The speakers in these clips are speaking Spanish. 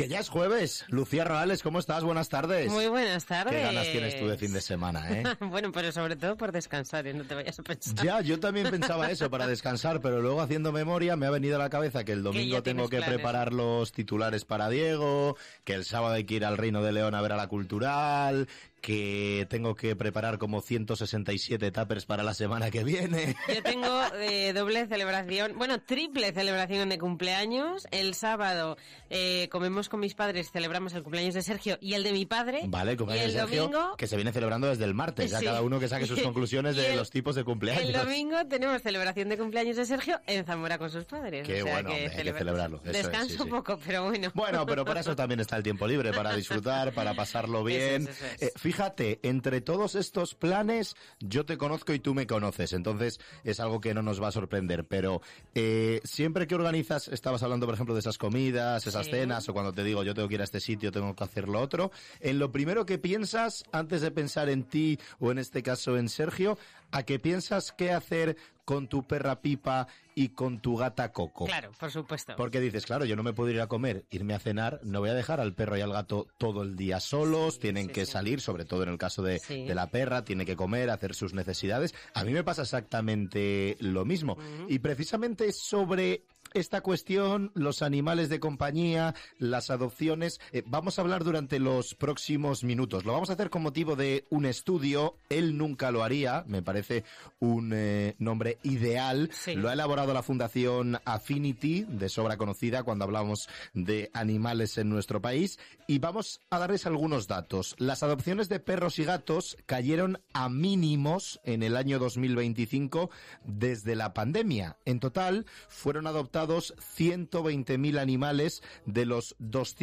Que ya es jueves. Lucía Roales, ¿cómo estás? Buenas tardes. Muy buenas tardes. Qué ganas tienes tú de fin de semana, ¿eh? Bueno, pero sobre todo por descansar, no te vayas a pensar. Ya, yo también pensaba eso, para descansar, pero luego haciendo memoria me ha venido a la cabeza que el domingo tengo que preparar los titulares para Diego, que el sábado hay que ir al Reino de León a ver a la Cultural, que tengo que preparar como 167 tuppers para la semana que viene. Yo tengo doble celebración, bueno, triple celebración de cumpleaños. El sábado comemos con mis padres, celebramos el cumpleaños de Sergio y el de mi padre. Vale, cumpleaños de Sergio, domingo, que se viene celebrando desde el martes, ya cada uno que saque sus conclusiones de los tipos de cumpleaños. El domingo tenemos celebración de cumpleaños de Sergio en Zamora con sus padres. Qué bueno, hay que celebrarlo. Descanso un poco, pero bueno. Bueno, pero para eso también está el tiempo libre, para disfrutar, para pasarlo bien. Eso es. Fíjate, entre todos estos planes, yo te conozco y tú me conoces, entonces es algo que no nos va a sorprender, pero siempre que organizas, estabas hablando por ejemplo de esas comidas, esas cenas, o cuando te digo yo tengo que ir a este sitio, tengo que hacer lo otro, en lo primero que piensas, antes de pensar en ti, o en este caso en Sergio, ¿a qué piensas qué hacer con tu perra Pipa y con tu gata Coco? Claro, por supuesto. Porque dices, claro, yo no me puedo ir a comer, irme a cenar, no voy a dejar al perro y al gato todo el día solos, tienen que salir, sobre todo en el caso de la perra, tiene que comer, hacer sus necesidades. A mí me pasa exactamente lo mismo. Y precisamente sobre esta cuestión, los animales de compañía, las adopciones, vamos a hablar durante los próximos minutos. Lo vamos a hacer con motivo de un estudio, Él nunca lo haría, me parece un nombre ideal. Lo ha elaborado la Fundación Affinity, de sobra conocida cuando hablamos de animales en nuestro país, y vamos a darles algunos datos. Las adopciones de perros y gatos cayeron a mínimos en el año 2025 desde la pandemia. En total, fueron adoptados 120.000 animales de los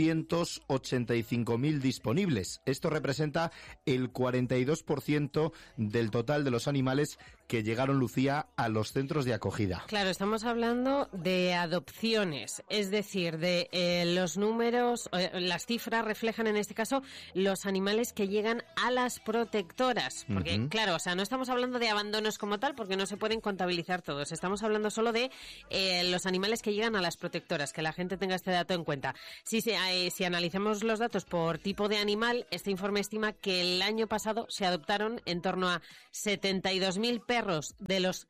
285.000 disponibles. Esto representa el 42% del total de los animales que llegaron, Lucía, a los centros de acogida. Claro, estamos hablando de adopciones, es decir, de los números, las cifras reflejan en este caso los animales que llegan a las protectoras. Porque, claro, o sea, no estamos hablando de abandonos como tal, porque no se pueden contabilizar todos. Estamos hablando solo de los animales que llegan a las protectoras, que la gente tenga este dato en cuenta. Si analizamos los datos por tipo de animal, este informe estima que el año pasado se adoptaron en torno a 72.000 perros de los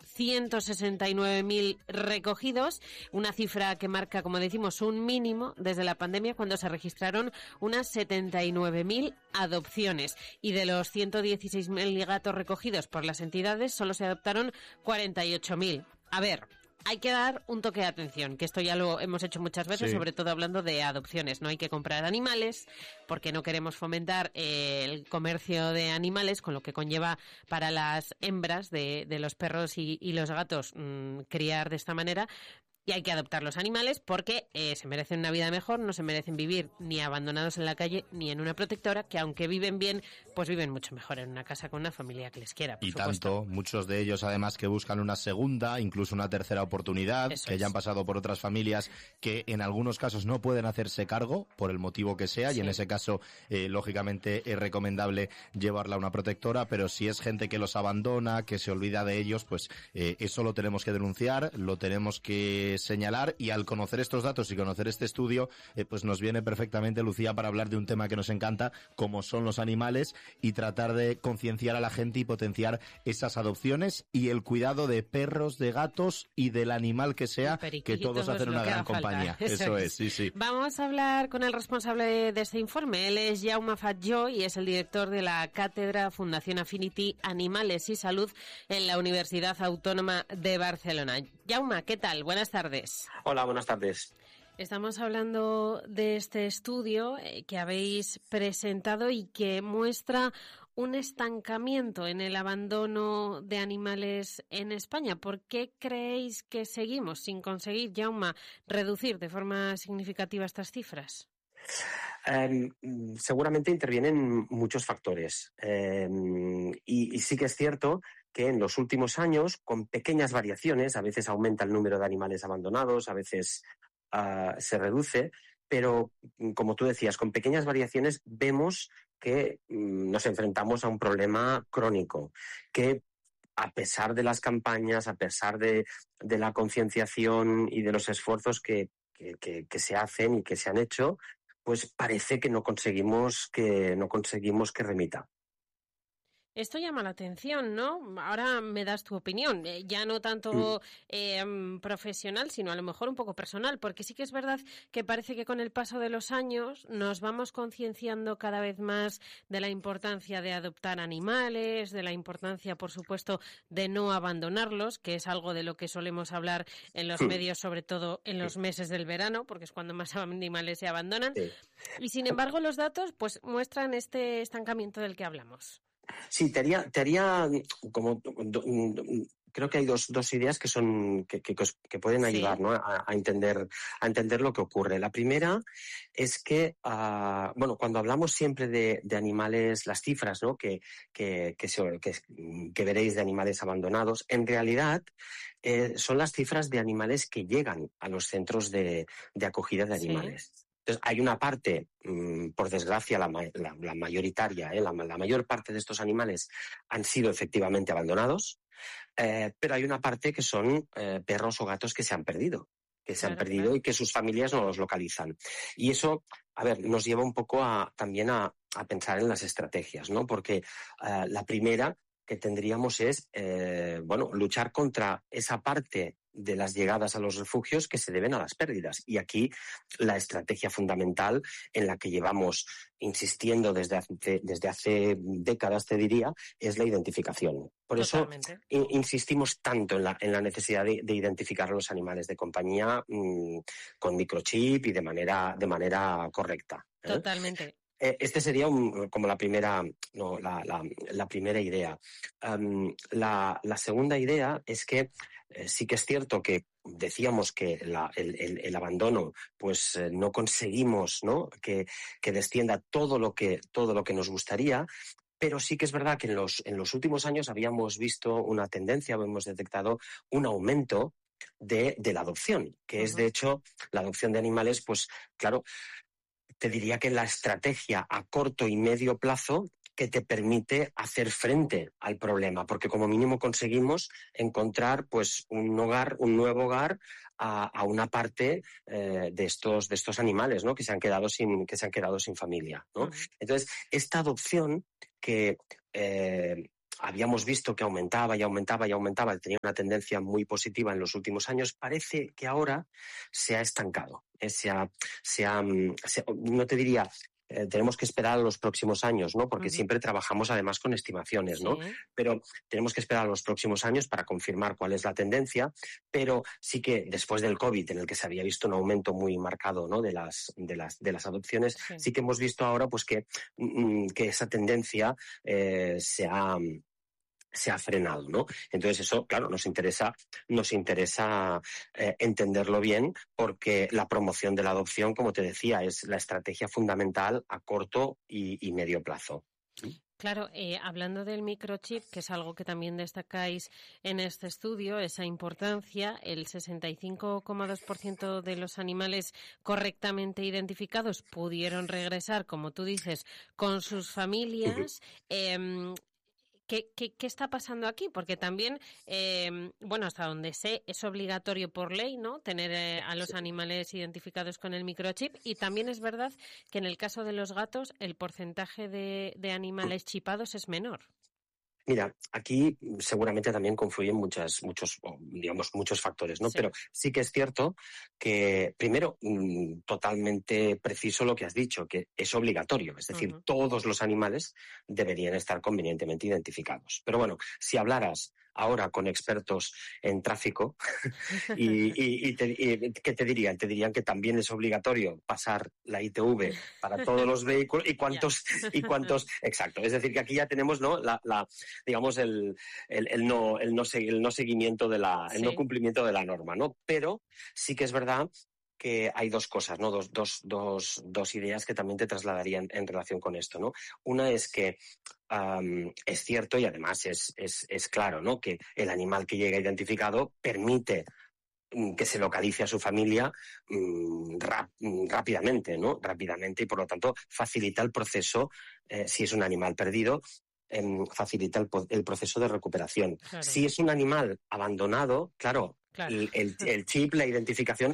169.000 recogidos, una cifra que marca, como decimos, un mínimo desde la pandemia, cuando se registraron unas 79.000 adopciones. Y de los 116.000 gatos recogidos por las entidades, solo se adoptaron 48.000. A ver, hay que dar un toque de atención, que esto ya lo hemos hecho muchas veces, sobre todo hablando de adopciones. No hay que comprar animales porque no queremos fomentar el comercio de animales, con lo que conlleva para las hembras de los perros y los gatos criar de esta manera. Y hay que adoptar los animales porque se merecen una vida mejor, no se merecen vivir ni abandonados en la calle ni en una protectora, que aunque viven bien, pues viven mucho mejor en una casa con una familia que les quiera, por supuesto. Tanto, muchos de ellos además que buscan una segunda, incluso una tercera oportunidad, que ya han pasado por otras familias que en algunos casos no pueden hacerse cargo por el motivo que sea, y en ese caso, lógicamente, es recomendable llevarla a una protectora, pero si es gente que los abandona, que se olvida de ellos, pues eso lo tenemos que denunciar, lo tenemos que señalar, y al conocer estos datos y conocer este estudio, pues nos viene perfectamente, Lucía, para hablar de un tema que nos encanta, como son los animales, y tratar de concienciar a la gente y potenciar esas adopciones y el cuidado de perros, de gatos y del animal que sea, que todos hacen una gran compañía. Eso es, sí. Vamos a hablar con el responsable de este informe. Él es Jaume Fatjó y es el director de la Cátedra Fundación Affinity Animales y Salud en la Universidad Autónoma de Barcelona. Jaume, ¿qué tal? Buenas tardes. Hola, buenas tardes. Estamos hablando de este estudio que habéis presentado y que muestra un estancamiento en el abandono de animales en España. ¿Por qué creéis que seguimos sin conseguir, Jaume, reducir de forma significativa estas cifras? Seguramente intervienen muchos factores y sí que es cierto que en los últimos años, con pequeñas variaciones, a veces aumenta el número de animales abandonados, a veces se reduce, pero como tú decías, con pequeñas variaciones vemos que nos enfrentamos a un problema crónico, que a pesar de las campañas, a pesar de la concienciación y de los esfuerzos que se hacen y que se han hecho, pues parece que no conseguimos que remita. Esto llama la atención, ¿no? Ahora me das tu opinión, ya no tanto profesional, sino a lo mejor un poco personal, porque sí que es verdad que parece que con el paso de los años nos vamos concienciando cada vez más de la importancia de adoptar animales, de la importancia, por supuesto, de no abandonarlos, que es algo de lo que solemos hablar en los medios, sobre todo en los meses del verano, porque es cuando más animales se abandonan. Sí. Y sin embargo, los datos pues muestran este estancamiento del que hablamos. Sí, te haría como creo que hay dos ideas que son que pueden ayudar, ¿no? a entender lo que ocurre. La primera es que cuando hablamos siempre de animales, las cifras, ¿no? que veréis de animales abandonados, en realidad son las cifras de animales que llegan a los centros de acogida de animales. Sí. Entonces, hay una parte, por desgracia, la mayoritaria, la mayor parte de estos animales han sido efectivamente abandonados, pero hay una parte que son perros o gatos que se han perdido. Claro. Y que sus familias no los localizan. Y eso, nos lleva un poco también a pensar en las estrategias, ¿no? Porque la primera que tendríamos es, luchar contra esa parte de las llegadas a los refugios que se deben a las pérdidas. Y aquí la estrategia fundamental en la que llevamos insistiendo desde hace décadas, te diría, es la identificación. Por Totalmente. Eso insistimos tanto en la necesidad de identificar a los animales de compañía con microchip y de manera correcta. Totalmente. Este sería como la primera idea. La segunda idea es que sí que es cierto que decíamos que el abandono, pues no conseguimos, ¿no? que descienda todo lo que nos gustaría. Pero sí que es verdad que en los últimos años habíamos visto una tendencia, hemos detectado un aumento de la adopción, que es de hecho la adopción de animales, pues claro, te diría que la estrategia a corto y medio plazo que te permite hacer frente al problema, porque como mínimo conseguimos encontrar pues un nuevo hogar a una parte de estos animales, ¿no? que se han quedado sin familia, ¿no? Entonces, esta adopción que habíamos visto que aumentaba, tenía una tendencia muy positiva en los últimos años, parece que ahora se ha estancado. No te diría, tenemos que esperar a los próximos años, ¿no? Porque siempre trabajamos además con estimaciones, ¿no? Sí. Pero tenemos que esperar a los próximos años para confirmar cuál es la tendencia, pero sí que después del COVID, en el que se había visto un aumento muy marcado, ¿no? de las adopciones, sí que hemos visto ahora pues que esa tendencia se ha frenado, ¿no? Entonces eso, claro, nos interesa entenderlo bien, porque la promoción de la adopción, como te decía, es la estrategia fundamental a corto y medio plazo. Claro, hablando del microchip, que es algo que también destacáis en este estudio, esa importancia, el 65,2% de los animales correctamente identificados pudieron regresar, como tú dices, con sus familias. ¿Qué está pasando aquí? Porque también, hasta donde sé, es obligatorio por ley, ¿no? Tener a los animales identificados con el microchip. Y también es verdad que en el caso de los gatos, el porcentaje de animales chipados es menor. Mira, aquí seguramente también confluyen muchos factores, ¿no? Sí. Pero sí que es cierto que, primero, totalmente preciso lo que has dicho, que es obligatorio. Es decir, todos los animales deberían estar convenientemente identificados. Pero bueno, si hablaras ahora con expertos en tráfico ¿qué te dirían? Te dirían que también es obligatorio pasar la ITV para todos los vehículos y cuántos, exacto. Es decir, que aquí ya tenemos, ¿no? el no seguimiento el no cumplimiento de la norma, ¿no? Pero sí que es verdad que hay dos cosas, ¿no? Dos ideas que también te trasladarían en relación con esto, ¿no? Una es que es cierto y además es claro, ¿no? Que el animal que llega identificado permite que se localice a su familia rápidamente, ¿no? Rápidamente, y por lo tanto facilita el proceso, si es un animal perdido, facilita el proceso de recuperación. Claro. Si es un animal abandonado, claro, Claro. El chip, la identificación,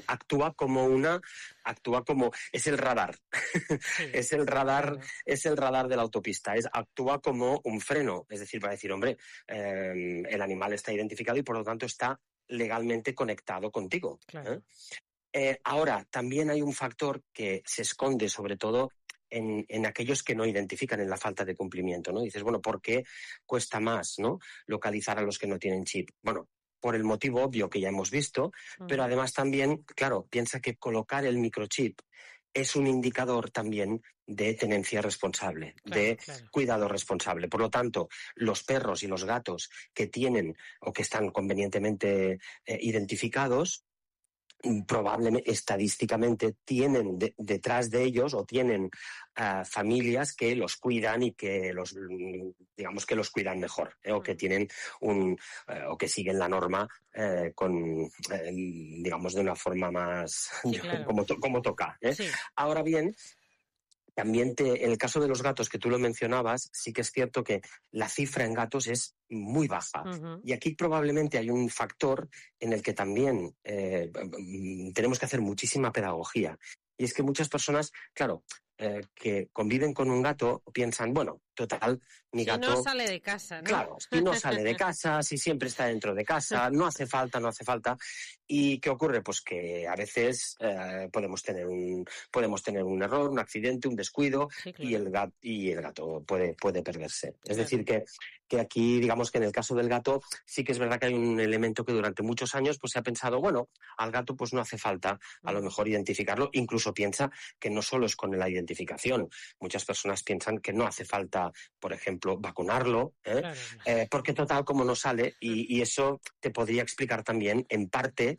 es el radar. Sí, es el radar, claro. es el radar de la autopista. Actúa como un freno. Es decir, va a decir, hombre, el animal está identificado y por lo tanto está legalmente conectado contigo. Claro. Ahora, también hay un factor que se esconde sobre todo en aquellos que no identifican, en la falta de cumplimiento, ¿no? Dices, bueno, ¿por qué cuesta más, ¿no?, localizar a los que no tienen chip? Bueno, por el motivo obvio que ya hemos visto, pero además también, claro, piensa que colocar el microchip es un indicador también de tenencia responsable, de cuidado responsable. Por lo tanto, los perros y los gatos que tienen o que están convenientemente identificados, probablemente, estadísticamente, tienen detrás de ellos o tienen familias que los cuidan y que digamos que los cuidan mejor, o que tienen o que siguen la norma digamos de una forma más como toca. Sí. Ahora bien, también en el caso de los gatos, que tú lo mencionabas, sí que es cierto que la cifra en gatos es muy baja. Y aquí probablemente hay un factor en el que también tenemos que hacer muchísima pedagogía. Y es que muchas personas, claro, que conviven con un gato piensan, bueno, total, mi gato... Si no sale de casa, ¿no? Claro, si no sale de casa, si siempre está dentro de casa, no hace falta. ¿Y qué ocurre? Pues que a veces podemos tener un error, un accidente, un descuido, y el gato puede perderse. Es decir, que aquí, digamos que en el caso del gato, sí que es verdad que hay un elemento que durante muchos años pues se ha pensado, bueno, al gato pues no hace falta a lo mejor identificarlo. Incluso piensa que no solo es con la identificación. Muchas personas piensan que no hace falta, por ejemplo, vacunarlo, porque total, como no sale, y eso te podría explicar también, en parte,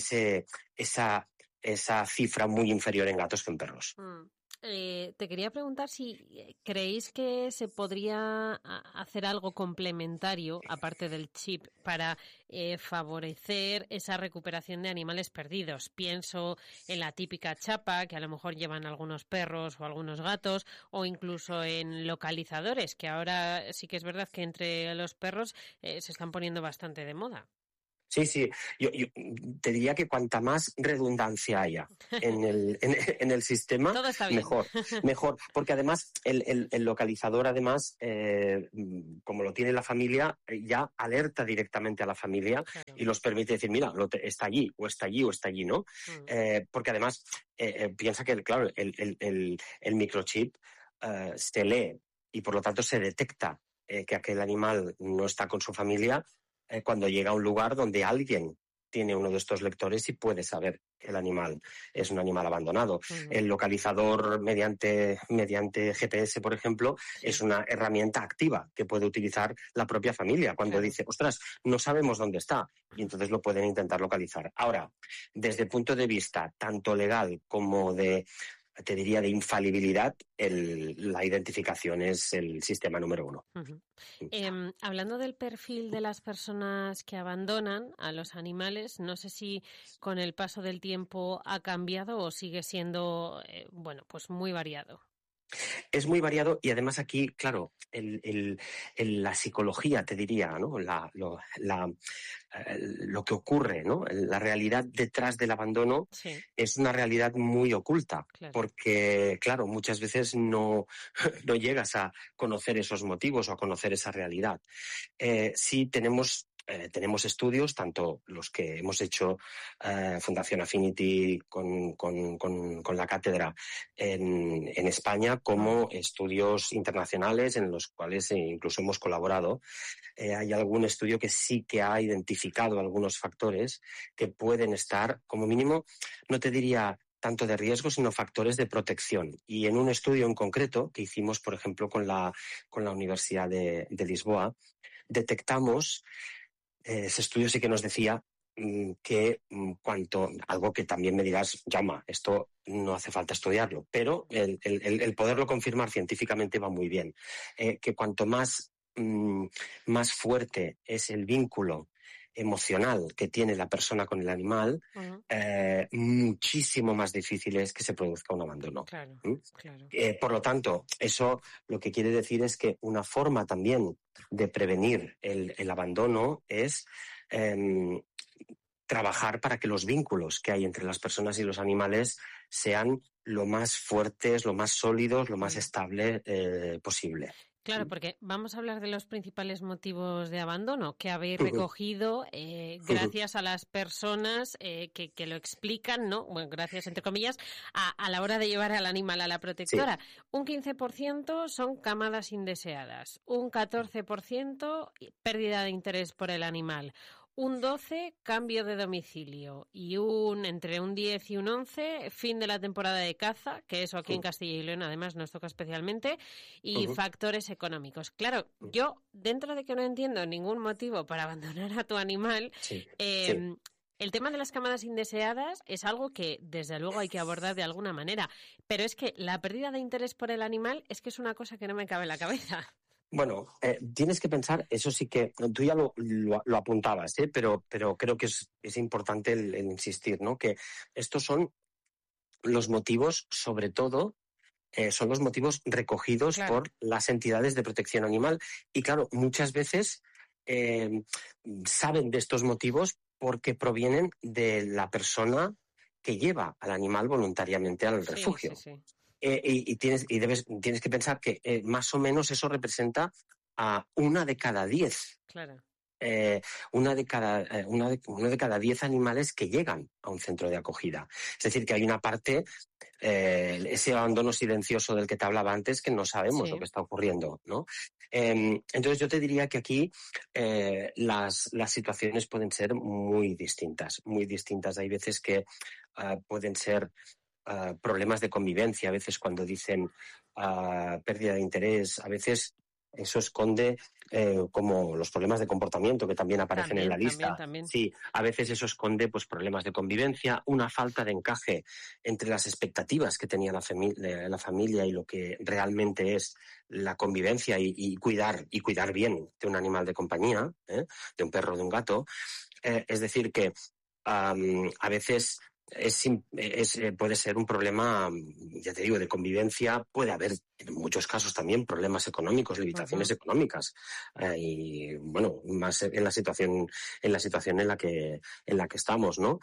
esa cifra muy inferior en gatos que en perros. Te quería preguntar si creéis que se podría hacer algo complementario, aparte del chip, para favorecer esa recuperación de animales perdidos. Pienso en la típica chapa que a lo mejor llevan algunos perros o algunos gatos, o incluso en localizadores, que ahora sí que es verdad que entre los perros se están poniendo bastante de moda. Sí. Yo te diría que cuanta más redundancia haya en el sistema, todo está bien. Mejor. Porque además el localizador, además, como lo tiene la familia, ya alerta directamente a la familia y los permite decir, mira, está allí, o está allí, o está allí, ¿no? Porque además piensa que, claro, el microchip se lee y por lo tanto se detecta que aquel animal no está con su familia cuando llega a un lugar donde alguien tiene uno de estos lectores y puede saber que el animal es un animal abandonado. El localizador mediante GPS, por ejemplo, es una herramienta activa que puede utilizar la propia familia cuando dice, ostras, no sabemos dónde está, y entonces lo pueden intentar localizar. Ahora, desde el punto de vista tanto legal como de infalibilidad, la identificación es el sistema número uno. Hablando del perfil de las personas que abandonan a los animales, no sé si con el paso del tiempo ha cambiado o sigue siendo, pues muy variado. Es muy variado y además aquí, claro, la psicología, te diría, ¿no? Lo que ocurre, ¿no? La realidad detrás del abandono es una realidad muy oculta, porque, claro, muchas veces no llegas a conocer esos motivos o a conocer esa realidad. Sí tenemos estudios, tanto los que hemos hecho Fundación Affinity con la cátedra en España, como estudios internacionales en los cuales incluso hemos colaborado. Hay algún estudio que sí que ha identificado algunos factores que pueden estar, como mínimo, no te diría tanto de riesgo, sino factores de protección. Y en un estudio en concreto que hicimos, por ejemplo, con la Universidad de Lisboa, detectamos, ese estudio sí que nos decía que algo que también me dirás, Jaume, esto no hace falta estudiarlo, pero el poderlo confirmar científicamente va muy bien, que cuanto más fuerte es el vínculo emocional que tiene la persona con el animal, muchísimo más difícil es que se produzca un abandono. Claro. Por lo tanto, eso lo que quiere decir es que una forma también de prevenir el abandono es trabajar para que los vínculos que hay entre las personas y los animales sean lo más fuertes, lo más sólidos, lo más estable posible. Claro, porque vamos a hablar de los principales motivos de abandono que habéis recogido gracias a las personas que lo explican, ¿no? Bueno, gracias entre comillas, a la hora de llevar al animal a la protectora. Sí. Un 15% son camadas indeseadas, un 14% pérdida de interés por el animal, un 12% cambio de domicilio y entre un 10 y un 11% fin de la temporada de caza, que eso aquí en Castilla y León además nos toca especialmente, y factores económicos. Claro, yo dentro de que no entiendo ningún motivo para abandonar a tu animal, el tema de las camadas indeseadas es algo que desde luego hay que abordar de alguna manera, pero es que la pérdida de interés por el animal es que es una cosa que no me cabe en la cabeza. Bueno, tienes que pensar, eso sí que tú ya lo apuntabas, pero creo que es importante el insistir, ¿no? Que estos son los motivos, sobre todo, son los motivos recogidos por las entidades de protección animal. Y claro, muchas veces saben de estos motivos porque provienen de la persona que lleva al animal voluntariamente al refugio. Sí. Y tienes que pensar que más o menos eso representa a 1 de cada 10. Claro. 1 de cada 10 animales que llegan a un centro de acogida. Es decir, que hay una parte, ese abandono silencioso del que te hablaba antes, que no sabemos lo que está ocurriendo, ¿no? Entonces yo te diría que aquí las situaciones pueden ser muy distintas, muy distintas. Hay veces que pueden ser problemas de convivencia, a veces cuando dicen pérdida de interés, a veces eso esconde como los problemas de comportamiento que también aparecen en la lista. También. Sí, a veces eso esconde pues problemas de convivencia, una falta de encaje entre las expectativas que tenía la familia y lo que realmente es la convivencia y cuidar bien de un animal de compañía, de un perro o de un gato. Es decir que a veces puede ser un problema, ya te digo, de convivencia. Puede haber en muchos casos también problemas económicos, limitaciones económicas y bueno, más en la situación en la que estamos, ¿no?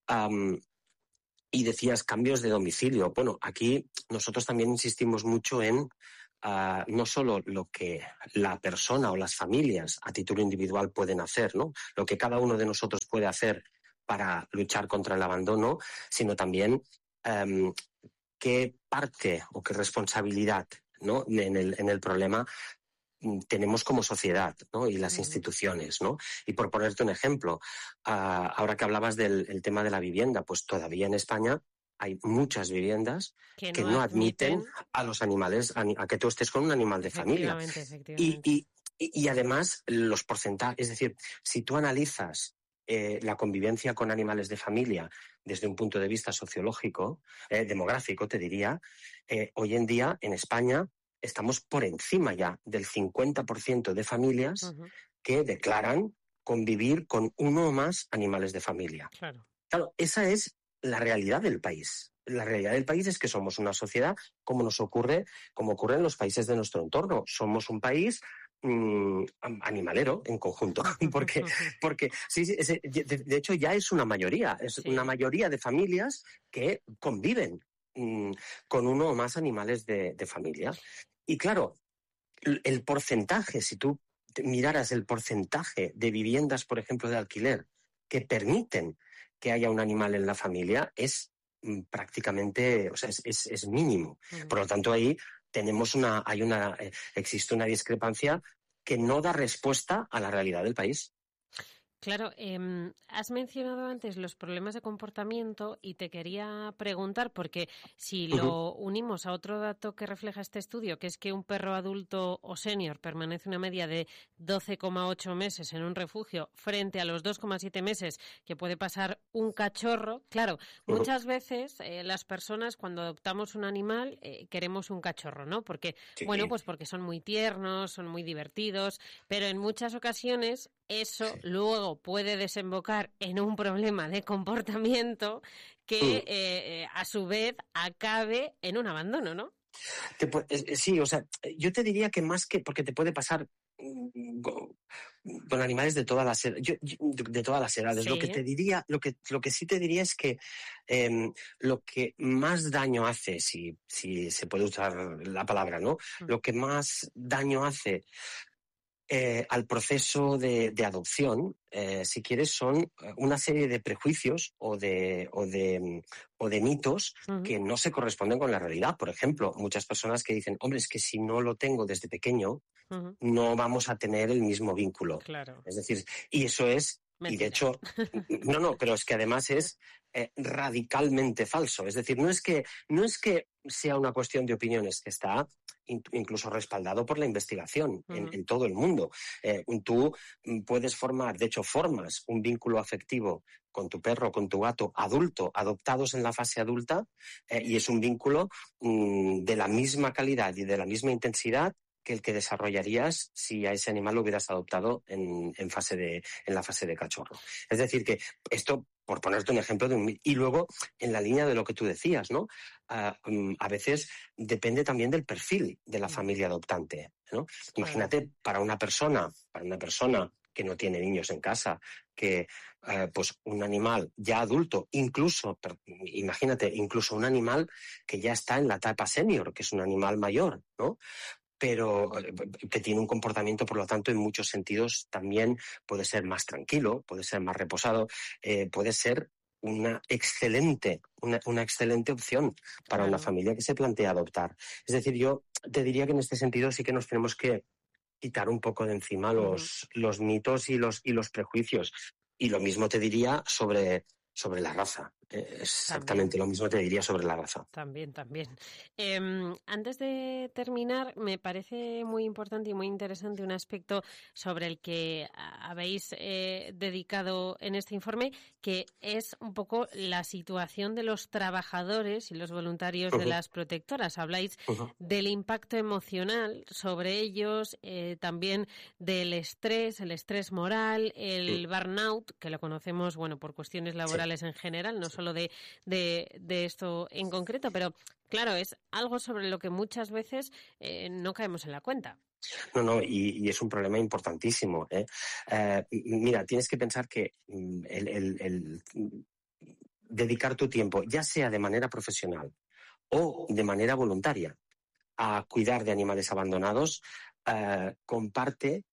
Y decías cambios de domicilio. Bueno, aquí nosotros también insistimos mucho en no solo lo que la persona o las familias a título individual pueden hacer, ¿no? Lo que cada uno de nosotros puede hacer para luchar contra el abandono, sino también qué parte o qué responsabilidad, ¿no? en el problema tenemos como sociedad, ¿no? Y las instituciones, ¿no? Y por ponerte un ejemplo, ahora que hablabas del tema de la vivienda, pues todavía en España hay muchas viviendas que no admiten a los animales, a que tú estés con un animal de familia. Efectivamente. Y además los porcentajes, es decir, si tú analizas la convivencia con animales de familia desde un punto de vista sociológico, demográfico, te diría, hoy en día en España estamos por encima ya del 50% de familias que declaran convivir con uno o más animales de familia. Claro, esa es la realidad del país. La realidad del país es que somos una sociedad como ocurre en los países de nuestro entorno. Somos un país animalero en conjunto, porque sí, de hecho ya es una mayoría, una mayoría de familias que conviven con uno o más animales de familia. Y claro, el porcentaje, si tú miraras el porcentaje de viviendas, por ejemplo, de alquiler, que permiten que haya un animal en la familia, es prácticamente, o sea, es mínimo. Por lo tanto, ahí existe una discrepancia que no da respuesta a la realidad del país. Claro, has mencionado antes los problemas de comportamiento y te quería preguntar, porque si lo unimos a otro dato que refleja este estudio, que es que un perro adulto o senior permanece una media de 12,8 meses en un refugio frente a los 2,7 meses que puede pasar un cachorro, claro, muchas veces las personas cuando adoptamos un animal queremos un cachorro, ¿no? Porque, bueno, pues porque son muy tiernos, son muy divertidos, pero en muchas ocasiones eso luego puede desembocar en un problema de comportamiento que a su vez acabe en un abandono, ¿no? Sí, o sea, yo te diría que más que porque te puede pasar con animales de todas las edades. De todas las edades. Sí. Lo que te diría, lo que sí te diría es que lo que más daño hace, si se puede usar la palabra, ¿no? Lo que más daño hace al proceso de adopción, si quieres, son una serie de prejuicios o de mitos que no se corresponden con la realidad. Por ejemplo, muchas personas que dicen, hombre, es que si no lo tengo desde pequeño, no vamos a tener el mismo vínculo. Claro. Es decir, y eso es, mentira. Y de hecho, no, pero es que además es radicalmente falso. Es decir, no es que sea una cuestión de opiniones, que está incluso respaldado por la investigación en todo el mundo. Tú puedes formar, de hecho formas un vínculo afectivo con tu perro, con tu gato adulto, adoptados en la fase adulta, y es un vínculo de la misma calidad y de la misma intensidad que el que desarrollarías si a ese animal lo hubieras adoptado en la fase de cachorro. Es decir, que esto, por ponerte un ejemplo, y luego en la línea de lo que tú decías, ¿no? A veces depende también del perfil de la familia adoptante, ¿no? Imagínate, para una persona que no tiene niños en casa, que pues un animal ya adulto, incluso un animal que ya está en la etapa senior, que es un animal mayor, ¿no? Pero que tiene un comportamiento, por lo tanto, en muchos sentidos también puede ser más tranquilo, puede ser más reposado, puede ser una excelente opción para una familia que se plantea adoptar. Es decir, yo te diría que en este sentido sí que nos tenemos que quitar un poco de encima los mitos y los prejuicios. Y lo mismo te diría sobre la raza. Exactamente lo mismo te diría sobre la raza. También. Antes de terminar, me parece muy importante y muy interesante un aspecto sobre el que habéis dedicado en este informe, que es un poco la situación de los trabajadores y los voluntarios de las protectoras. Habláis del impacto emocional sobre ellos, también del estrés, el estrés moral, el burnout, que lo conocemos, por cuestiones laborales en general, no solo de esto en concreto, pero claro, es algo sobre lo que muchas veces no caemos en la cuenta. No, y es un problema importantísimo. Mira, tienes que pensar que el dedicar tu tiempo, ya sea de manera profesional o de manera voluntaria, a cuidar de animales abandonados, comparte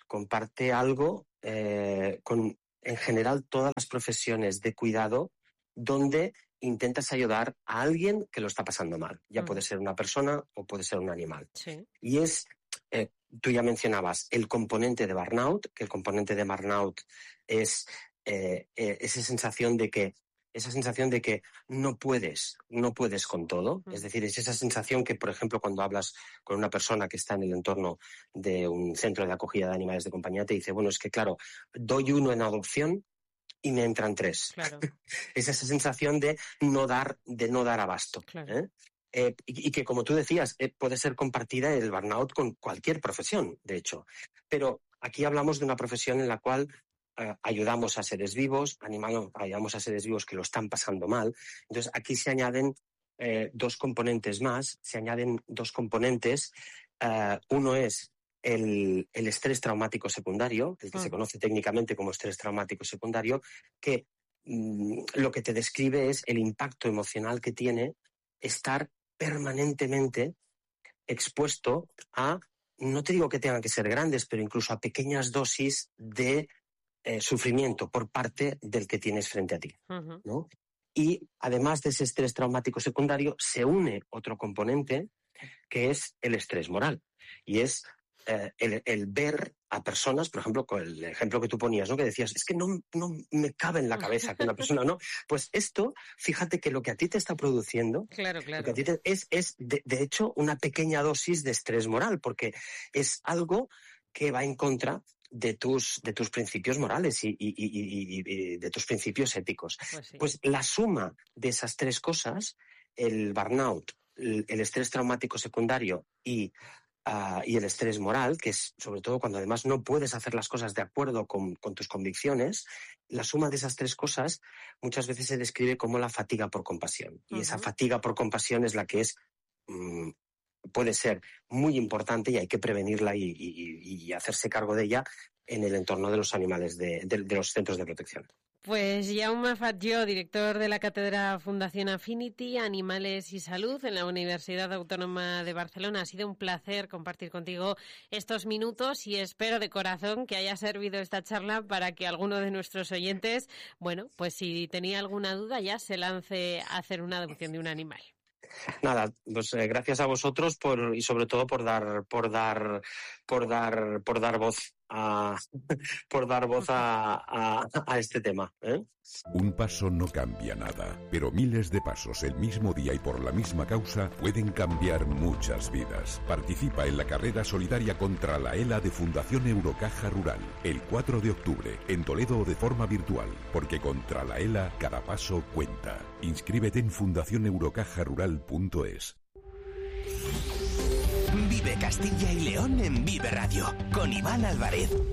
algo con, en general, todas las profesiones de cuidado donde intentas ayudar a alguien que lo está pasando mal. Ya puede ser una persona o puede ser un animal. Sí. Y es, tú ya mencionabas el componente de burnout, que el componente de burnout es esa sensación de que no puedes con todo. Es decir, es esa sensación que, por ejemplo, cuando hablas con una persona que está en el entorno de un centro de acogida de animales de compañía, te dice, bueno, es que claro, doy uno en adopción y me entran 3. Claro. Es esa sensación de no dar abasto. Claro. Y que, como tú decías, puede ser compartida el burnout con cualquier profesión, de hecho. Pero aquí hablamos de una profesión en la cual ayudamos a seres vivos, ayudamos a seres vivos que lo están pasando mal. Entonces, aquí se añaden dos componentes más. Uno es el estrés traumático secundario, el que se conoce técnicamente como estrés traumático secundario, que lo que te describe es el impacto emocional que tiene estar permanentemente expuesto a, no te digo que tengan que ser grandes, pero incluso a pequeñas dosis de sufrimiento por parte del que tienes frente a ti, ¿no? Y además de ese estrés traumático secundario, se une otro componente que es el estrés moral. Y es el ver a personas, por ejemplo, con el ejemplo que tú ponías, ¿no? Que decías, es que no me cabe en la cabeza que una persona, ¿no? Pues esto, fíjate que lo que a ti te está produciendo, claro. Lo que a ti es de hecho, una pequeña dosis de estrés moral, porque es algo que va en contra de tus principios morales y de tus principios éticos. Pues sí. Pues la suma de esas 3 cosas, el burnout, el estrés traumático secundario y el estrés moral, que es sobre todo cuando además no puedes hacer las cosas de acuerdo con tus convicciones, la suma de esas 3 cosas muchas veces se describe como la fatiga por compasión. Y esa fatiga por compasión es la que es puede ser muy importante y hay que prevenirla y hacerse cargo de ella en el entorno de los animales de los centros de protección. Pues Jaume Fatjó, director de la Cátedra Fundación Affinity, Animales y Salud en la Universidad Autónoma de Barcelona. Ha sido un placer compartir contigo estos minutos y espero de corazón que haya servido esta charla para que alguno de nuestros oyentes, bueno, pues si tenía alguna duda ya se lance a hacer una adopción de un animal. Nada, pues gracias a vosotros y sobre todo por dar voz a este tema, ¿eh? Un paso no cambia nada, pero miles de pasos el mismo día y por la misma causa pueden cambiar muchas vidas. Participa en la carrera solidaria contra la ELA de Fundación Eurocaja Rural, el 4 de octubre, en Toledo o de forma virtual, porque contra la ELA cada paso cuenta. Inscríbete en fundacioneurocajarural.es. Vive Castilla y León en Vive Radio, con Iván Álvarez.